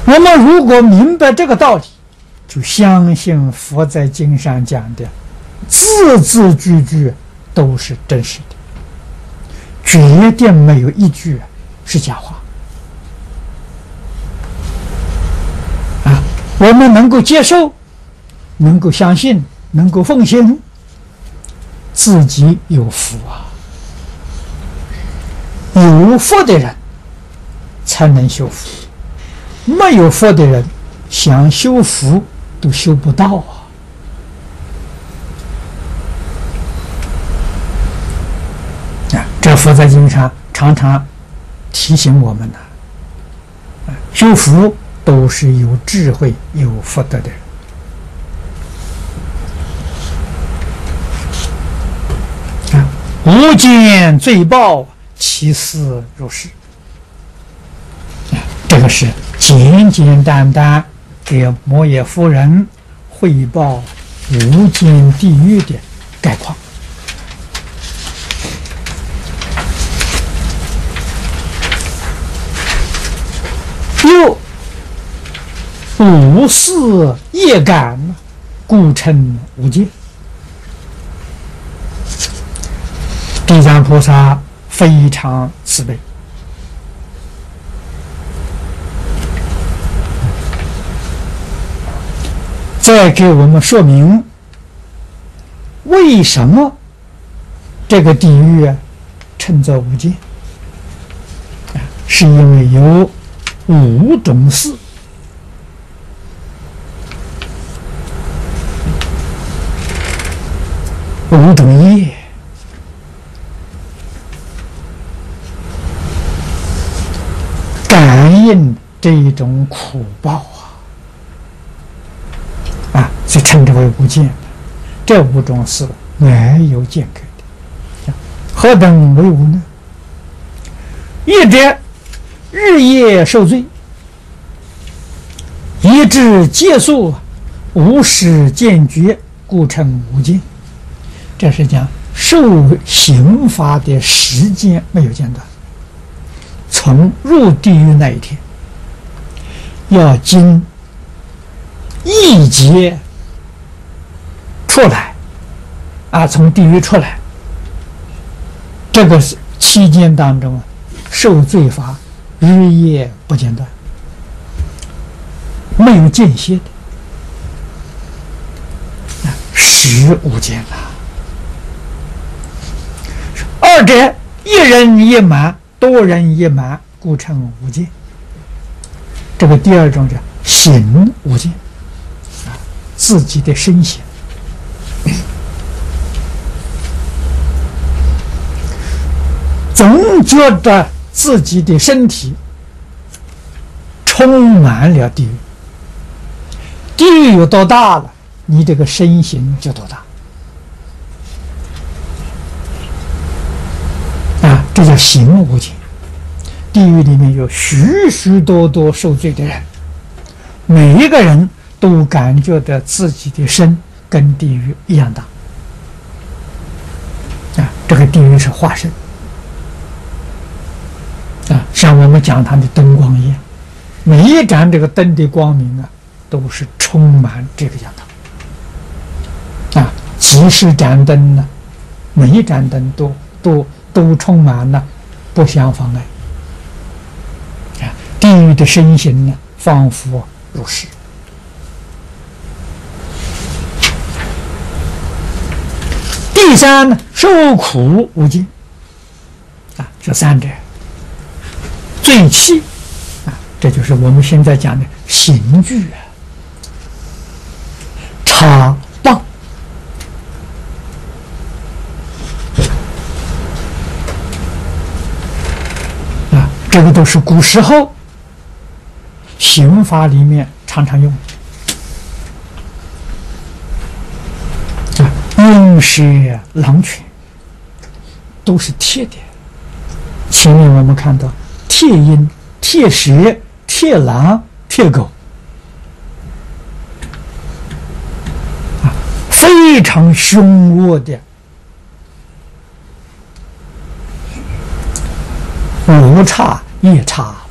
我们如果明白这个道理，就相信佛在经上讲的字字句句都是真实的，绝对没有一句是假话。我们能够接受，能够相信，能够奉行，自己有福啊！有福的人才能修福，没有福的人想修福都修不到啊！这佛在经上常常提醒我们修福都是有智慧、有福德的人。无间罪报，其事如是。这个是简简单单给摩耶夫人汇报无间地狱的概况。又无事业感，故称无间。地藏菩萨非常慈悲，再给我们说明为什么这个地狱称作无间，是因为有5种事。5种业，感应这一种苦报就称之为无间。这5种事没有间隔的，何等为无呢？一者日夜受罪，以致戒宿，无始见觉，故称无间。这是讲受刑罚的时间没有间断，从入地狱那一天，要经一劫出来从地狱出来，这个期间当中受罪罚日夜不间断，没有间歇的，时无间二者一人一满，多人一满，故称无间。这个第二种叫行无间，自己的身形，总觉得自己的身体充满了地狱，地狱有多大了，你这个身形就多大。这叫行无间。地狱里面有许许多多受罪的人，每一个人都感觉到自己的身跟地狱一样大这个地狱是化身像我们讲堂的灯光一样，每一盏这个灯的光明都是充满这个讲堂几十盏灯呢，每一盏灯都充满了，不相妨碍地狱的身形呢，仿佛如是。第三呢，受苦无间这3者罪气这就是我们现在讲的刑具插棒这个都是古时候刑法里面常常用鹰蛇狼犬都是铁的。前面我们看到铁鹰、铁蛇、铁狼、铁狗非常凶恶的无差夜叉